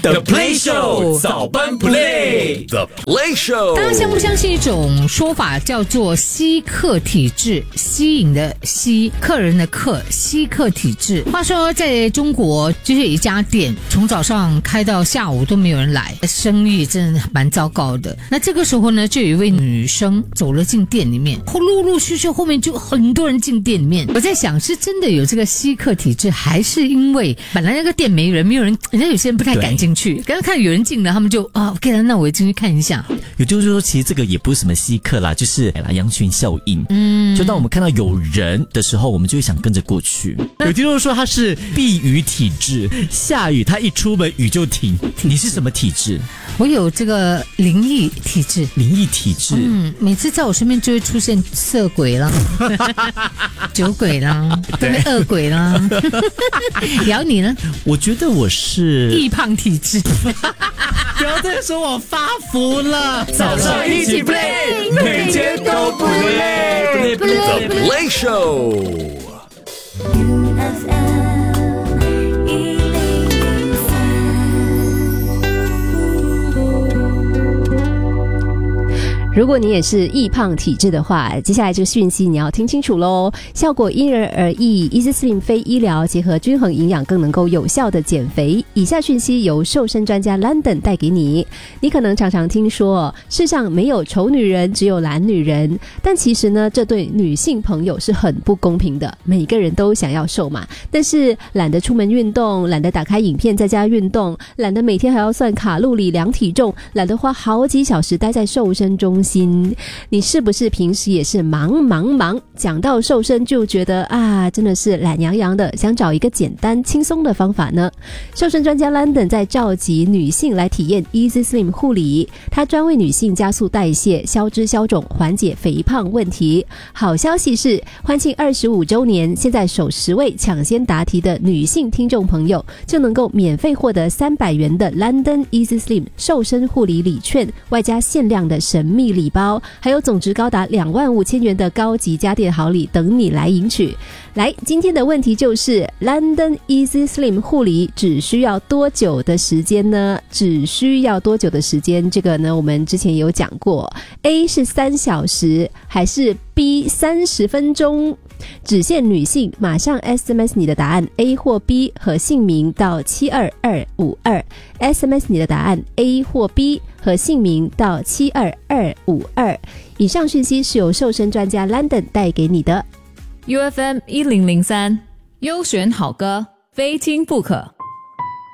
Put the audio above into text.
The Play Show 早班 Play The Play Show。 大家相不相信一种说法叫做吸客体质？吸引的吸，客人的客，吸客体质。话说在中国就是有一家店从早上开到下午都没有人来，生意真的蛮糟糕的。那这个时候呢，就有一位女生走了进店里面，陆陆续续后面就很多人进店里面。我在想，是真的有这个吸客体质，还是因为本来那个店没人，人家有些人不太敢进去，刚刚看有人进了，他们就OK 了，那我进去看一下。 也就是说，其实这个也不是什么吸客啦，就是羊群效应。就当我们看到有人的时候，我们就会想跟着过去。有听众说他是避雨体质，下雨他一出门雨就停。你是什么体质？ 我有这个灵异体质。 灵异体质， 每次在我身边就会出现色鬼啦、酒鬼啦、恶鬼啦。然后你呢？ 我觉得我是易胖体质。 不要再说我发福了。 早上一起 play， 每天都不累。The Play Show。 如果你也是易胖体质的话，接下来这个讯息你要听清楚咯，效果因人而异， Easy Slim 非医疗结合均衡营养，更能够有效的减肥。以下讯息由瘦身专家 London 带给你。你可能常常听说世上没有丑女人，只有懒女人，但其实呢，这对女性朋友是很不公平的。每个人都想要瘦嘛，但是懒得出门运动，懒得打开影片在家运动，懒得每天还要算卡路里量体重，懒得花好几小时待在瘦身中心。你是不是平时也是忙？讲到瘦身就觉得真的是懒洋洋的，想找一个简单轻松的方法呢？瘦身专家 London 在召集女性来体验 Easy Slim 护理，他专为女性加速代谢、消脂消肿、缓解肥胖问题。好消息是，欢庆25周年，现在首10位抢先答题的女性听众朋友就能够免费获得300元的 London Easy Slim 瘦身护理礼券，外加限量的神秘礼包，还有总值高达25000元的高级家电好礼等你来赢取。来，今天的问题就是 London Easy Slim 护理只需要多久的时间呢？只需要多久的时间？这个呢，我们之前也有讲过 A 是3小时还是 B 30分钟？只限女性，马上 SMS 你的答案 A 或 B 和姓名到72252， SMS 你的答案 A 或 B 和姓名到72252。以上讯息是由瘦身专家 London 带给你的。 UFM 1003，优选好歌，非听不可。